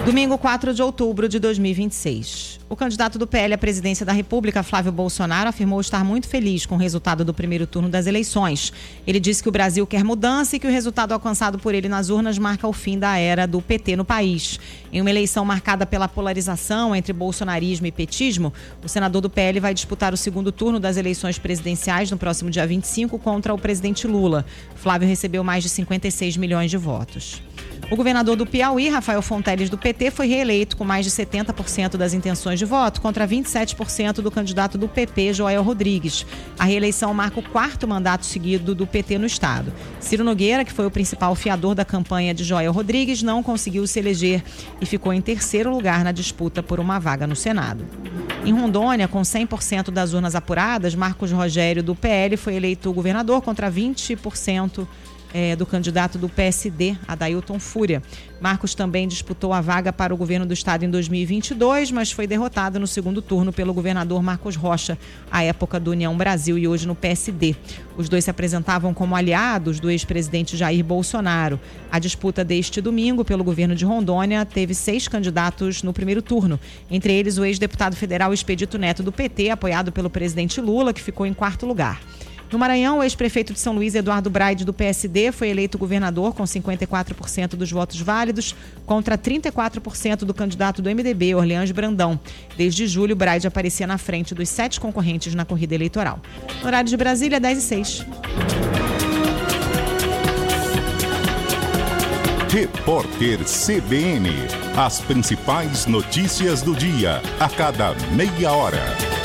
Domingo, 4 de outubro de 2026. O candidato do PL à presidência da República, Flávio Bolsonaro, afirmou estar muito feliz com o resultado do primeiro turno das eleições. Ele disse que o Brasil quer mudança e que o resultado alcançado por ele nas urnas marca o fim da era do PT no país. Em uma eleição marcada pela polarização entre bolsonarismo e petismo, o senador do PL vai disputar o segundo turno das eleições presidenciais no próximo dia 25 contra o presidente Lula. Flávio recebeu mais de 56 milhões de votos. O governador do Piauí, Rafael Fonteles, do PT, foi reeleito com mais de 70% das intenções de voto, contra 27% do candidato do PP, Joel Rodrigues. A reeleição marca o quarto mandato seguido do PT no estado. Ciro Nogueira, que foi o principal fiador da campanha de Joel Rodrigues, não conseguiu se eleger e ficou em terceiro lugar na disputa por uma vaga no Senado. Em Rondônia, com 100% das urnas apuradas, Marcos Rogério, do PL, foi eleito governador contra 20% do candidato do PSD, Adailton Fúria. Marcos também disputou a vaga para o governo do estado em 2022, mas foi derrotado no segundo turno pelo governador Marcos Rocha, à época do União Brasil e hoje no PSD. Os dois se apresentavam como aliados do ex-presidente Jair Bolsonaro. A disputa deste domingo pelo governo de Rondônia teve 6 candidatos no primeiro turno, entre eles o ex-deputado federal Expedito Neto, do PT, apoiado pelo presidente Lula, que ficou em quarto lugar. No Maranhão, o ex-prefeito de São Luís, Eduardo Braide, do PSD, foi eleito governador com 54% dos votos válidos, contra 34% do candidato do MDB, Orleans Brandão. Desde julho, Braide aparecia na frente dos 7 concorrentes na corrida eleitoral. No horário de Brasília, 10h06. Repórter CBN. As principais notícias do dia, a cada meia hora.